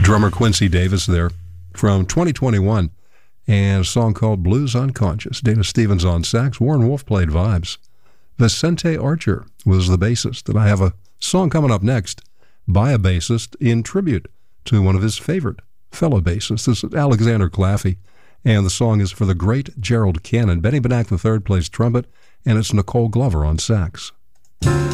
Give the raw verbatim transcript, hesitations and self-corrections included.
Drummer Quincy Davis there from twenty twenty-one, and a song called Blues Unconscious. Dana Stevens on sax. Warren Wolf played vibes. Vicente Archer was the bassist, and I have a song coming up next by a bassist in tribute to one of his favorite fellow bassists. This is Alexander Claffey, and the song is for the great Gerald Cannon. Benny Benack the third plays trumpet, and it's Nicole Glover on sax.